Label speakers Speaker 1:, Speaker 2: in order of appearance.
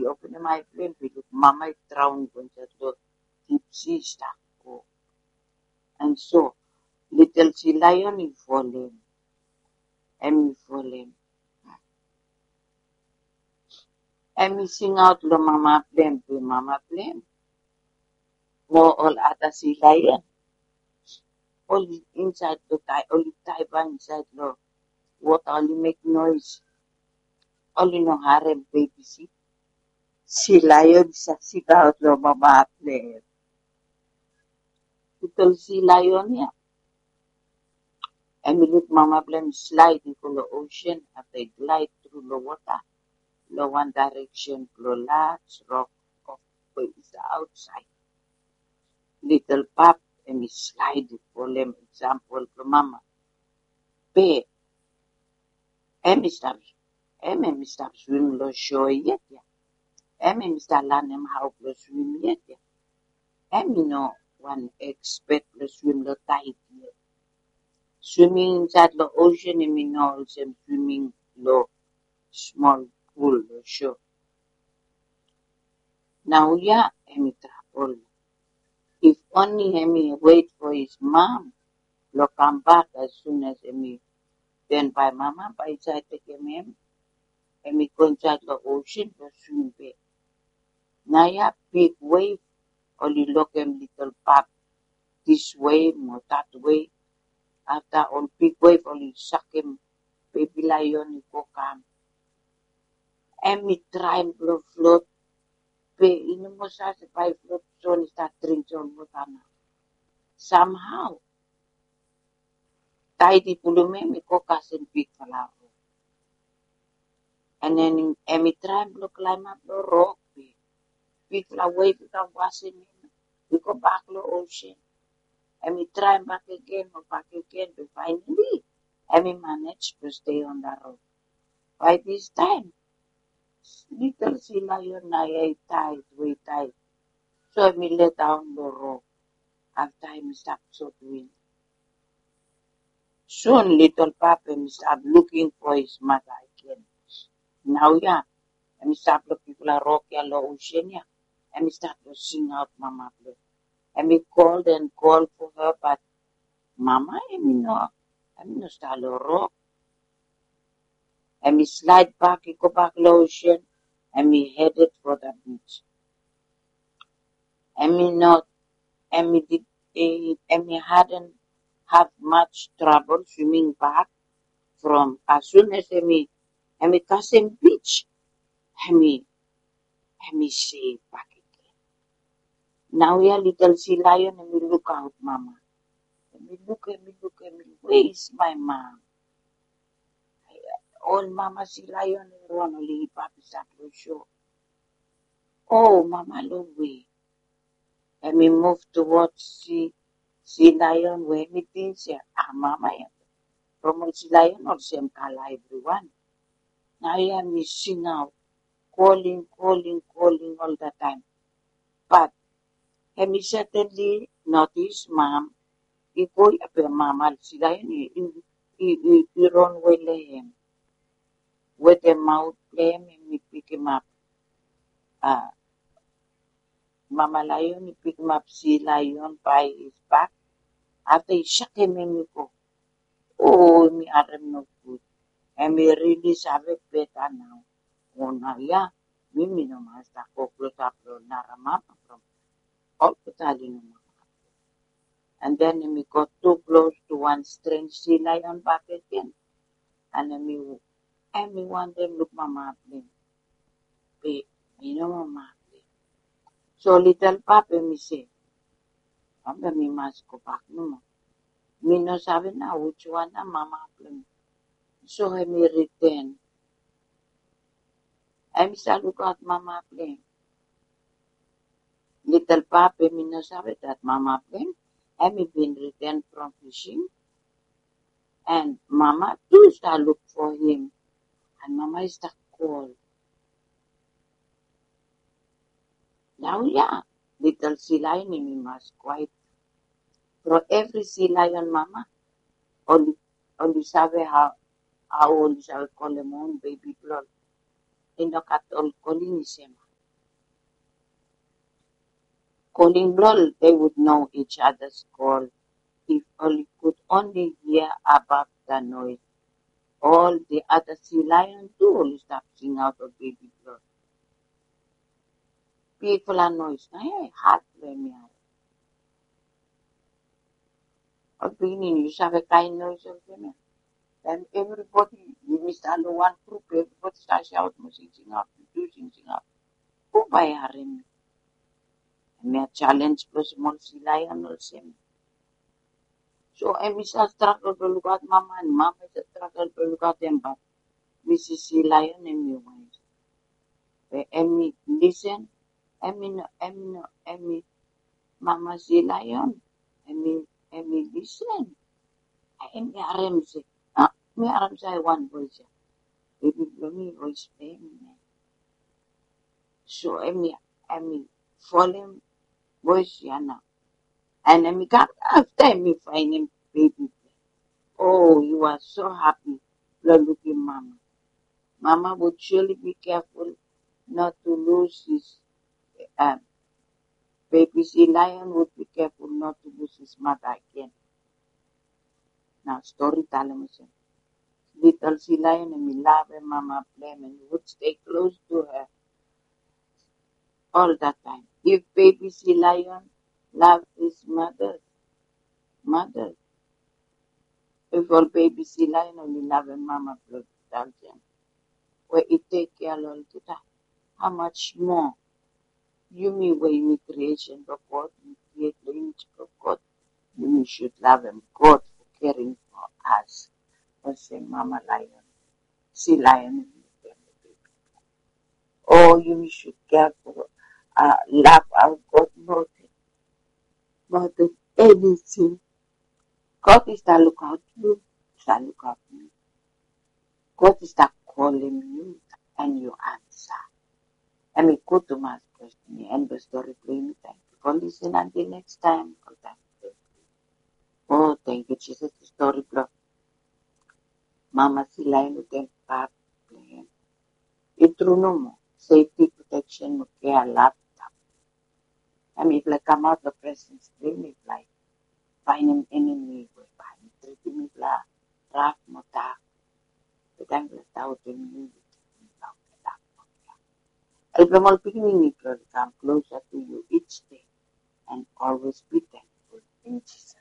Speaker 1: open my plane, look, mama drown the deep sea stuck. And so, little sea lion is falling. And falling. And sing out lo mama plane. No all other sea lion. Only inside the only Taiwan inside the water only make noise. Only no harem baby see. Sea lion sing out lo mama plane. Little sea lion, yeah. And look mama plane slide into the ocean as they glide through the water. The one direction, the large rock of is outside. Little pup and slide for them example for mama. Bear, stop swim lo show yet. Mr. learn him how to swim yet. No one expect to swim the tide yet. Swimming inside the ocean, know swimming low small pool show. Now yeah, trouble. If only Hemi wait for his mom, he'll come back as soon as Hemi. Then by mama, by side take him, Hemi go inside the ocean to swim back. Now yeah, big wave, only look him little pop this way, or that way. After all big wave, only suck him, baby lion, go come. Hemi try and float, in the most as if I float, so start drinking on water now. Somehow, tidy pulume mi ko kasin big flower. And then Emi try to climb up the rock. Big flower wave without washing him. We go back to the ocean. Emi try back again, but finally Emi managed to stay on the rock. By this time, little sea lion way tight. So Emi let down the rock. After Emi stopped so doing. Soon little Papa started looking for his mother again. Now yeah, and start looking for a rock yellow ocean, yeah. And start to sing out Mama Play. And we called and called for her, but Mama, no start a rock. And we slide back, we go back to the ocean, and we headed for the beach. And we hadn't had much trouble swimming back from as soon as we crossing beach, and we say back again. Now we are little sea lion and we look out, Mama. And we look, where is my mom? All Mama sea lion and run only Papi start to show. Oh, Mama, long way. And we move towards sea lion where we think, Mama, from sea lion or same color everyone. Now yeah, me sing out, calling all the time. But he certainly noticed Mom. He go up a Mama sila yun, he run with him. With the mouth flame, he pick him up. Mama lion, he pick him up, sea lion by his back. After he shook him, he go, oh, me arm no good. And we really savage better now. Oh, now, yeah, me no master, go close up, naramama from all the time. And then we got too close to one strange sea lion back again. And then we want them look Mama play. Mama play. So little Papa me say, Papa me must go back no. Me no sabi na which one na Mama play. So I me return. I me start look at Mama play. Little Papa me no sabi that Mama play. I me been returned from fishing. And Mama too start look for him. And Mama is start call. Now yeah, little sea lion me must quiet. For every sea lion Mama, only sabi how only sabi call him own baby blood. In the cat all calling him. calling blood, they would know each other's call. If only could only hear above the noise. All the other sea lions do all stop sing out of baby blood. People are noise. Hey, hard me out. At beginning, you have a kind noise of them. Then everybody, you miss under one group, everybody starts shouting, singing up, singing up. Who by Harim? And they challenge plus small sea lion or same. So I struggle to look at mama and mama is struggle to look at them, but Mrs. Sea Lion and me wise. Emmy listen, Emmy no, Emmy no, Emmy, Mama Sea Lion, Emmy listen. Emmy Aram say, me Aram say one voice. Baby, me voice me. So Emmy, falling voice yana. And Emmy come after Emmy finding baby. Oh, you are so happy, looking mama. Mama would surely be careful not to lose his um, baby. Sea lion would be careful not to lose his mother again. Now, storytelling is little sea lion and me love her mama blame and he would stay close to her all the time. If baby sea lion love his mother, if all baby sea lion only love her mama blood them, where it take care all the time. How much more? You mean when you creation of God, you create the image of God. You should love him, God for caring for us. Let's say Mama Lion, Sea Lion. Oh, you should care for, love our God more than anything. God is that look out you, that look out you. God is that calling you and you answer. Let me go to my question and the story. Please, thank you for listening. Until next time. Oh, thank you, Jesus. The story block. Mama Silay no tem plan. Itruno mo. Safety protection mo kaya laptop. I mean, if like come out the presence, dream if like find him enemy with find treat him if la rough mo ta. The time la tao to me. If I'm all picking it, come closer to you each day and always be thankful in Jesus.